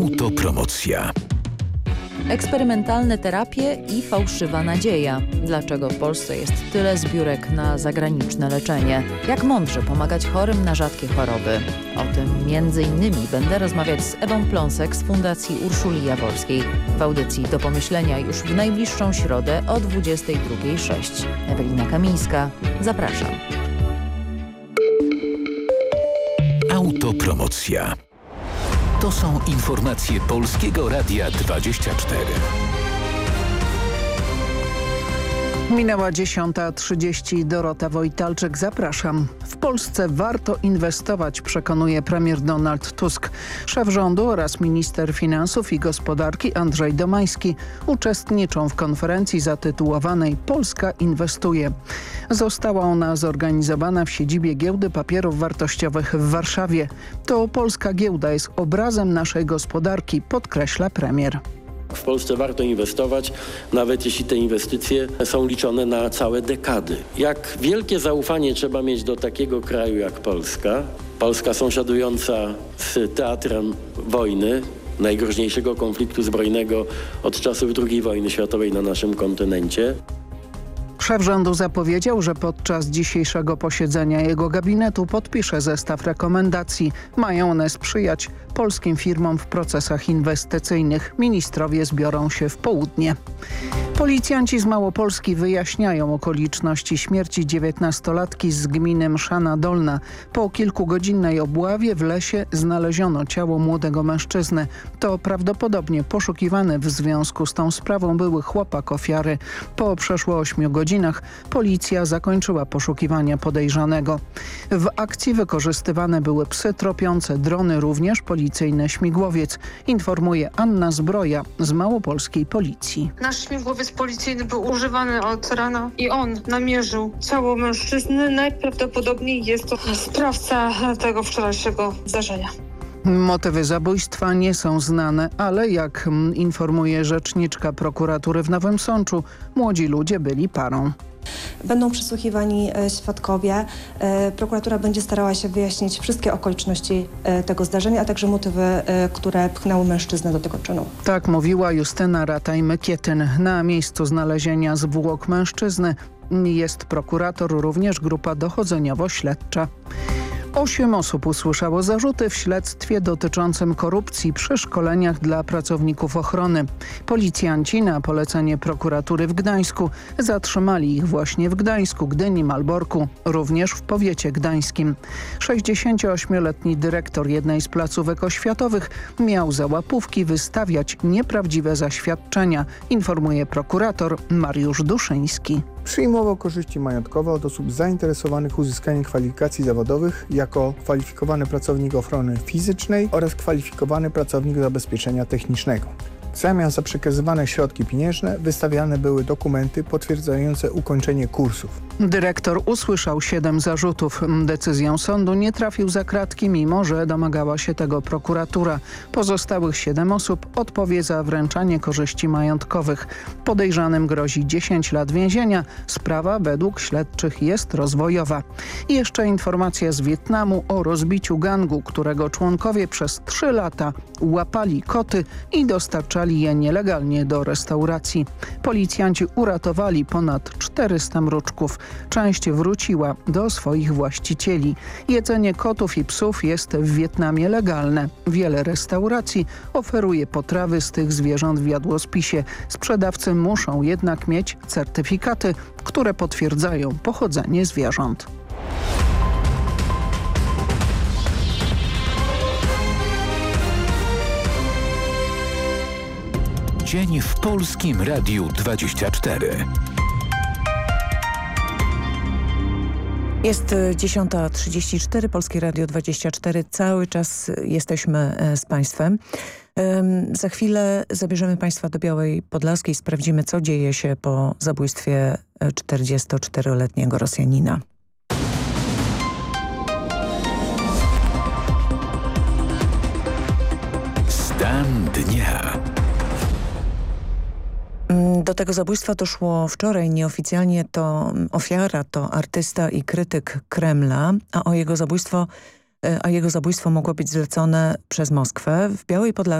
Autopromocja. Eksperymentalne terapie i fałszywa nadzieja. Dlaczego w Polsce jest tyle zbiórek na zagraniczne leczenie? Jak mądrze pomagać chorym na rzadkie choroby? O tym m.in. będę rozmawiać z Ewą Pląsek z Fundacji Urszuli Jaworskiej. W audycji Do pomyślenia już w najbliższą środę o 22:06. Ewelina Kamińska. Zapraszam. Autopromocja. To są informacje Polskiego Radia 24. Minęła 10:30. Dorota Wojtalczyk, zapraszam. W Polsce warto inwestować, przekonuje premier Donald Tusk. Szef rządu oraz minister finansów i gospodarki Andrzej Domański uczestniczą w konferencji zatytułowanej Polska inwestuje. Została ona zorganizowana w siedzibie Giełdy Papierów Wartościowych w Warszawie. To polska giełda jest obrazem naszej gospodarki, podkreśla premier. W Polsce warto inwestować, nawet jeśli te inwestycje są liczone na całe dekady. Jak wielkie zaufanie trzeba mieć do takiego kraju jak Polska, Polska sąsiadująca z teatrem wojny, najgroźniejszego konfliktu zbrojnego od czasów II wojny światowej na naszym kontynencie. Szef rządu zapowiedział, że podczas dzisiejszego posiedzenia jego gabinetu podpisze zestaw rekomendacji. Mają one sprzyjać polskim firmom w procesach inwestycyjnych. Ministrowie zbiorą się w południe. Policjanci z Małopolski wyjaśniają okoliczności śmierci 19-latki z gminy Mszana Dolna. Po kilkugodzinnej obławie w lesie znaleziono ciało młodego mężczyzny. To prawdopodobnie poszukiwany w związku z tą sprawą były chłopak ofiary. Po przeszło 8 godzinach policja zakończyła poszukiwania podejrzanego. W akcji wykorzystywane były psy tropiące, drony, również policyjny śmigłowiec, informuje Anna Zbroja z małopolskiej policji. Nasz śmigłowiec policyjny był używany od rana i on namierzył ciało mężczyzny. Najprawdopodobniej jest to sprawca tego wczorajszego zdarzenia. Motywy zabójstwa nie są znane, ale jak informuje rzeczniczka prokuratury w Nowym Sączu, młodzi ludzie byli parą. Będą przesłuchiwani świadkowie. Prokuratura będzie starała się wyjaśnić wszystkie okoliczności tego zdarzenia, a także motywy, które pchnęły mężczyznę do tego czynu. Tak mówiła Justyna Rataj-Mykietyn. Na miejscu znalezienia zwłok mężczyzny jest prokurator, również grupa dochodzeniowo-śledcza. 8 osób usłyszało zarzuty w śledztwie dotyczącym korupcji przy szkoleniach dla pracowników ochrony. Policjanci na polecenie prokuratury w Gdańsku zatrzymali ich właśnie w Gdańsku, Gdyni, Malborku, również w powiecie gdańskim. 68-letni dyrektor jednej z placówek oświatowych miał za łapówki wystawiać nieprawdziwe zaświadczenia, informuje prokurator Mariusz Duszyński. Przyjmował korzyści majątkowe od osób zainteresowanych uzyskaniem kwalifikacji zawodowych jako kwalifikowany pracownik ochrony fizycznej oraz kwalifikowany pracownik zabezpieczenia technicznego. W zamian za przekazywane środki pieniężne wystawiane były dokumenty potwierdzające ukończenie kursów. Dyrektor usłyszał 7 zarzutów. Decyzją sądu nie trafił za kratki, mimo że domagała się tego prokuratura. Pozostałych 7 osób odpowie za wręczanie korzyści majątkowych. Podejrzanym grozi 10 lat więzienia. Sprawa według śledczych jest rozwojowa. I jeszcze informacja z Wietnamu o rozbiciu gangu, którego członkowie przez 3 lata łapali koty i dostarczali je nielegalnie do restauracji. Policjanci uratowali ponad 400 mruczków. Część wróciła do swoich właścicieli. Jedzenie kotów i psów jest w Wietnamie legalne. Wiele restauracji oferuje potrawy z tych zwierząt w jadłospisie. Sprzedawcy muszą jednak mieć certyfikaty, które potwierdzają pochodzenie zwierząt. Dzień w Polskim Radiu 24. Jest 10:34, Polskie Radio 24. Cały czas jesteśmy z Państwem. Za chwilę zabierzemy Państwa do Białej Podlaskiej. Sprawdzimy, co dzieje się po zabójstwie 44-letniego Rosjanina. Stan dnia. Do tego zabójstwa doszło wczoraj. Nieoficjalnie to ofiara to artysta i krytyk Kremla, a jego zabójstwo mogło być zlecone przez Moskwę. W Białej Podlaskiej